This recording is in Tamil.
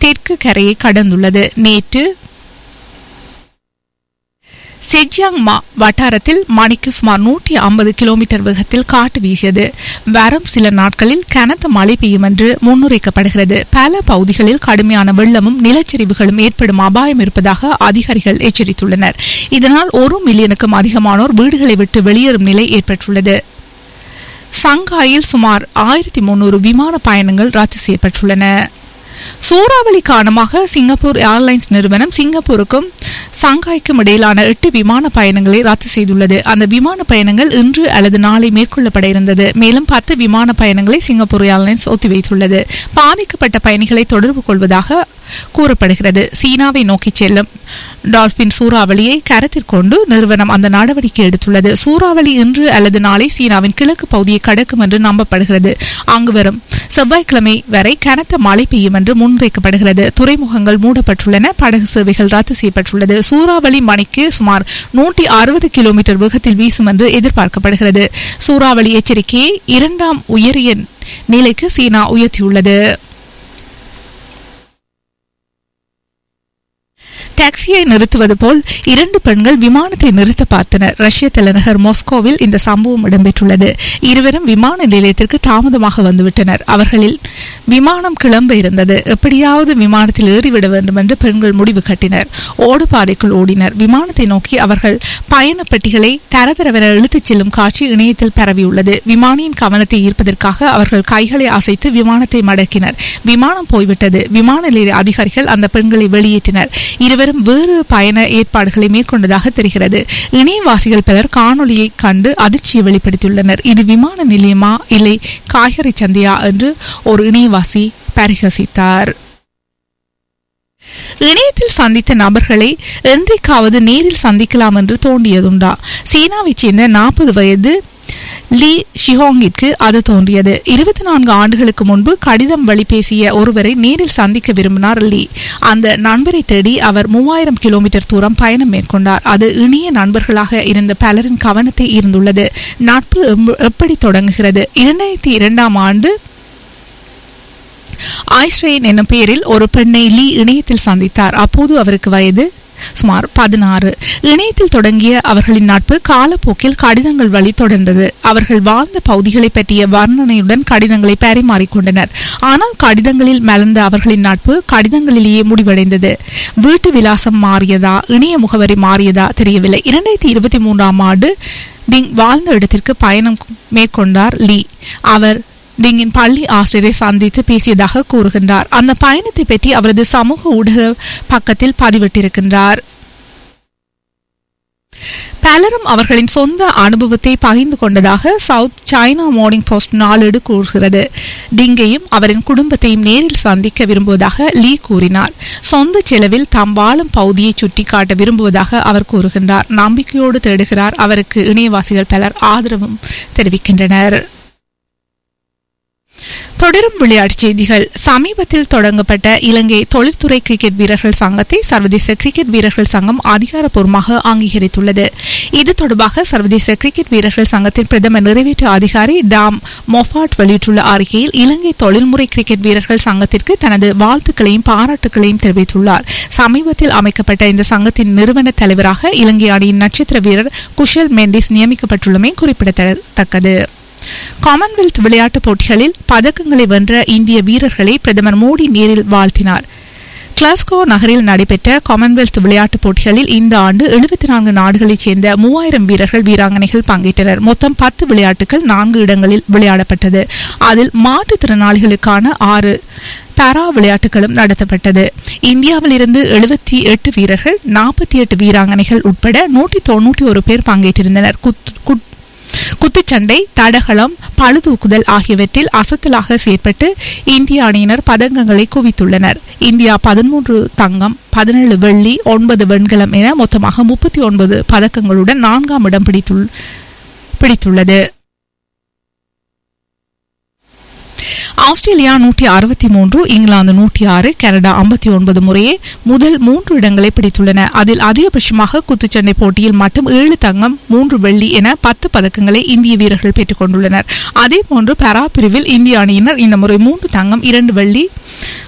தெற்கு கரையை கடந்துள்ளது. நேற்று செஜியாங் மா வட்டாரத்தில் மணிக்கு சுமார் 150 கிலோமீட்டர் வேகத்தில் காற்று வீசியது. வரும் சில நாட்களில் கனத்த மழை பெய்யும் என்று முன்னுரைக்கப்படுகிறது. பல பகுதிகளில் கடுமையான வெள்ளமும் நிலச்சரிவுகளும் ஏற்படும் அபாயம் இருப்பதாக அதிகாரிகள் எச்சரித்துள்ளனர். இதனால் 1 மில்லியனுக்கும் அதிகமானோர் வீடுகளை விட்டு வெளியேறும் நிலை ஏற்பட்டுள்ளது. சங்காயில் சுமார் 1300 விமான பயணங்கள் ரத்து செய்யப்பட்டுள்ளன. சூறாவளி காரணமாக சிங்கப்பூர் ஏர்லைன்ஸ் நிறுவனம் சிங்கப்பூருக்கும் சங்காய்க்கும் இடையிலான 8 விமான பயணங்களை ரத்து செய்துள்ளது. அந்த விமான பயணங்கள் இன்று அல்லது நாளை மேற்கொள்ளப்பட இருந்தது. மேலும் 10 விமான பயணங்களை சிங்கப்பூர் ஏர்லைன்ஸ் ஒத்திவைத்துள்ளது. பாதிக்கப்பட்ட பயணிகளை தொடர்பு கொள்வதாக கூறப்படுகிறது. சீனாவை நோக்கி செல்லும் டால்பின் சூறாவளியை கருத்தில் கொண்டு நிறுவனம் அந்த நடவடிக்கை எடுத்துள்ளது. சூறாவளி இன்று அல்லது நாளை சீனாவின் கிழக்கு பகுதியை கடக்கும் என்று நம்பப்படுகிறது. அங்கு வரும் செவ்வாய்க்கிழமை வரை கனத்த மழை பெய்யும் என்று முன்வைக்கப்படுகிறது. துறைமுகங்கள் மூடப்பட்டுள்ளன. படகு சேவைகள் ரத்து செய்யப்பட்டுள்ளது. சூறாவளி மணிக்கு சுமார் 160 கிலோமீட்டர் வேகத்தில் வீசும் என்று எதிர்பார்க்கப்படுகிறது. சூறாவளி எச்சரிக்கையை 2ஆம் உயரிய நிலைக்கு சீனா உயர்த்தியுள்ளது. டாக்ஸியை நிறுத்துவது போல் 2 பெண்கள் விமானத்தை நிறுத்த பார்த்தனர். ரஷ்ய தலைநகர் மாஸ்கோவில் இந்த சம்பவம் இடம்பெற்றுள்ளது. இருவரும் விமான நிலையத்திற்கு தாமதமாக வந்துவிட்டனர். அவர்களில் விமானம் கிளம்ப இருந்தது. எப்படியாவது விமானத்தில் ஏறிவிட வேண்டும் என்று பெண்கள் முடிவு கட்டினர். ஓடு பாதைக்குள் ஓடினர். விமானத்தை நோக்கி அவர்கள் பயண பெட்டிகளை தரதரவென இழுத்துச் செல்லும் காட்சி இணையத்தில் பரவியுள்ளது. விமானியின் கவனத்தை ஈர்ப்பதற்காக அவர்கள் கைகளை அசைத்து விமானத்தை மடக்கினர். விமானம் போய்விட்டது. விமான நிலைய அதிகாரிகள் அந்த பெண்களை வெளியேற்றினர். இருவரும் வேறு பயண ஏற்பாடுகளை மேற்கொண்டதாக தெரிகிறது. இணையவாசிகள் பலர் காணொலியை கண்டு அதிர்ச்சியை வெளிப்படுத்தியுள்ளனர். இது விமான நிலையமா இல்லை காய்கறி சந்தையா என்று ஒரு இணையவாசி பரிகசித்தார். இணையத்தில் சந்தித்த நபர்களை என்றைக்காவது நேரில் சந்திக்கலாம் என்று தோன்றியதுண்டா? சீனாவைச் சேர்ந்த 40 வயது லீ ஷிஹோங்கிற்கு அது தோன்றியது. 24 ஆண்டுகளுக்கு முன்பு கடிதம் வழி பேசிய ஒருவரை நேரில் சந்திக்க விரும்பினார் லீ. அந்த நண்பரை தேடி அவர் 3000 கிலோமீட்டர் தூரம் பயணம் மேற்கொண்டார். அது இணைய நண்பர்களாக இருந்த பலரின் கவனத்தை ஈர்ந்துள்ளது. நட்பு எப்படி தொடங்குகிறது? 2002ஆம் ஆண்டு ஐஸ்ரெயின் என்னும் பெயரில் ஒரு பெண்ணை லீ இணையத்தில் சந்தித்தார். அப்போது அவருக்கு வயது சுமார் 16. இணையத்தில் தொடங்கிய அவர்களின் நட்பு காலப்போக்கில் கடிதங்கள் வழி தொடர்ந்தது. அவர்கள் வாழ்ந்த பகுதிகளை பற்றிய வர்ணனையுடன் கடிதங்களை பரிமாறிக்கொண்டனர். ஆனால் கடிதங்களில் மலர்ந்த அவர்களின் நட்பு கடிதங்களிலேயே முடிவடைந்தது. வீட்டு விலாசம் மாறியதா, இணைய முகவரி மாறியதா தெரியவில்லை. 2023ஆம் ஆண்டு டிங் வாழ்ந்த இடத்திற்கு பயணம் மேற்கொண்டார் லீ. அவர் டிங்கின் பள்ளி ஆசிரியரை சந்தித்து பேசியதாக கூறுகின்றார். அந்த பயணத்தை பற்றி அவரது சமூக ஊடக பக்கத்தில் பதிவிட்டிருக்கின்றார். பலரும் அவர்களின் சொந்த அனுபவத்தை பகிர்ந்து கொண்டதாக சவுத் சைனா மார்னிங் போஸ்ட் நாளேடு கூறுகிறது. டிங்கையும் அவரின் குடும்பத்தையும் நேரில் சந்திக்க விரும்புவதாக லீ கூறினார். சொந்த செலவில் தாம் வாழும் பகுதியை சுட்டிக்காட்ட விரும்புவதாக அவர் கூறுகின்றார். நம்பிக்கையோடு தேடுகிறார். அவருக்கு இணையவாசிகள் பலர் ஆதரவும் தெரிவிக்கின்றனர். தொடரும் விளையாட்டுச் செய்திகள். சமீபத்தில் தொடங்கப்பட்ட இலங்கை தொழில்துறை கிரிக்கெட் வீரர்கள் சங்கத்தை சர்வதேச கிரிக்கெட் வீரர்கள் சங்கம் அதிகாரப்பூர்வமாக அங்கீகரித்துள்ளது. இது தொடர்பாக சர்வதேச கிரிக்கெட் வீரர்கள் சங்கத்தின் பிரதம நிறைவேற்று அதிகாரி டாம் மொஃபாட் வெளியிட்டுள்ள அறிக்கையில் இலங்கை தொழில்முறை கிரிக்கெட் வீரர்கள் சங்கத்திற்கு தனது வாழ்த்துக்களையும் பாராட்டுகளையும் தெரிவித்துள்ளார். சமீபத்தில் அமைக்கப்பட்ட இந்த சங்கத்தின் நிறுவன தலைவராக இலங்கை அணியின் நட்சத்திர வீரர் குஷல் மெண்டிஸ் நியமிக்கப்பட்டுள்ளமை குறிப்பிடத்தக்கது. காமன்வெல்த் விளையாட்டுப் போட்டிகளில் பதக்கங்களை வென்ற இந்திய வீரர்களை பிரதமர் மோடி நேரில் வாழ்த்தினார். கிளாஸ்கோ நகரில் நடைபெற்ற காமன்வெல்த் விளையாட்டுப் போட்டிகளில் இந்த ஆண்டு 74 நாடுகளைச் சேர்ந்த 3000 வீரர்கள் வீராங்கனைகள் பங்கேற்றனர். மொத்தம் 10 விளையாட்டுகள் 4 இடங்களில் விளையாடப்பட்டது. அதில் மாற்றுத்திறனாளிகளுக்கான 6 பாரா விளையாட்டுகளும் நடத்தப்பட்டது. இந்தியாவில் இருந்து 78 வீரர்கள், 48 வீராங்கனைகள் உட்பட 191 பேர் பங்கேற்றிருந்தனர். குத்துச்சண்டை, தடகளம், பளுதூக்குதல் ஆகியவற்றில் அசத்தலாக செயற்பட்டு இந்திய அணியினர் பதக்கங்களை குவித்துள்ளனர். இந்தியா 13 தங்கம், 17 வெள்ளி, 9 வெண்கலம் என மொத்தமாக 39 பதக்கங்களுடன் 4ஆம் இடம் பிடித்துள்ளது. ஆஸ்திரேலியா 163, இங்கிலாந்து 106, கனடா 59 முறையே முதல் 3 இடங்களை பிடித்துள்ளன. அதில் அதிகபட்சமாக குத்துச்சண்டை போட்டியில் மட்டும் 7 தங்கம், 3 வெள்ளி என 10 பதக்கங்களை இந்திய வீரர்கள் பெற்றுக் கொண்டுள்ளனர். அதேபோன்று பாரா பிரிவில் இந்திய அணியினர் இந்த முறை 3 தங்கம், 2 வெள்ளி,